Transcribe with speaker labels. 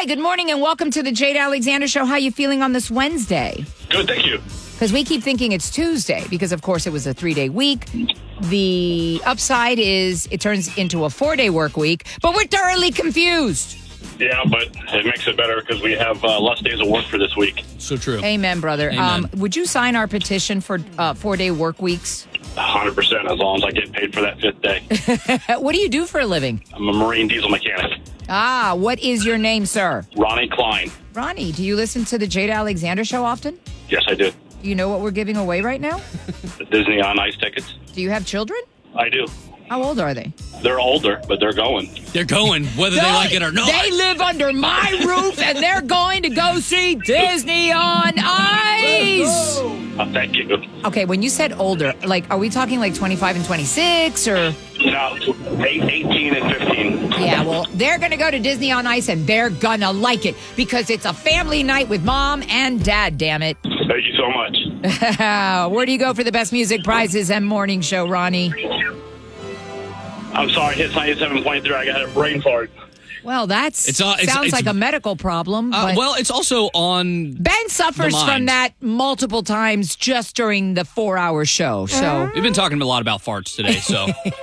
Speaker 1: Hi, good morning, and welcome to the Jade Alexander Show. How you feeling on this Wednesday?
Speaker 2: Good, thank you.
Speaker 1: Because we keep thinking it's Tuesday because, of course, it was a 3-day week. The upside is it turns into a 4-day work week, but we're thoroughly confused.
Speaker 2: Yeah, but it makes it better because we have less days of work for this week.
Speaker 3: So true.
Speaker 1: Amen, brother.
Speaker 3: Amen.
Speaker 1: Would you sign our petition for 4-day work weeks?
Speaker 2: 100%, as long as I get paid for that 5th day.
Speaker 1: What do you do for a living?
Speaker 2: I'm a marine diesel mechanic.
Speaker 1: What is your name, sir?
Speaker 2: Ronnie Klein.
Speaker 1: Ronnie, do you listen to the Jade Alexander Show often?
Speaker 2: Yes, I do.
Speaker 1: Do you know what we're giving away right now?
Speaker 2: The Disney on Ice tickets.
Speaker 1: Do you have children?
Speaker 2: I do.
Speaker 1: How old are they?
Speaker 2: They're older, but they're going.
Speaker 3: They're going, whether they like it or not.
Speaker 1: They live under my roof, and they're going to go see Disney on Ice.
Speaker 2: Thank you.
Speaker 1: Okay, when you said older, like, are we talking like 25 and 26, or?
Speaker 2: No, 18 and 15.
Speaker 1: Yeah, well, they're going to go to Disney on Ice, and they're going to like it because it's a family night with mom and dad, damn it.
Speaker 2: Thank you so much.
Speaker 1: Where do you go for the best music prizes and morning show, Ronnie?
Speaker 2: I'm sorry, Hits 97.3. I got a brain fart.
Speaker 1: Well, sounds like a medical problem. But
Speaker 3: well, it's also on.
Speaker 1: Ben suffers
Speaker 3: the mind.
Speaker 1: from that multiple times just during the 4-hour show. So
Speaker 3: We've been talking a lot about farts today, so.